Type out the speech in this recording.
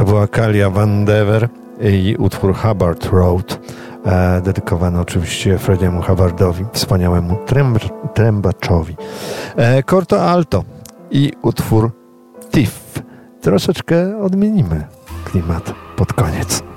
To była Kalia Van Dever i utwór Hubbard Road, dedykowany oczywiście Frediemu Hubbardowi, wspaniałemu trębaczowi. Corto Alto i utwór Thief. Troszeczkę odmienimy klimat pod koniec.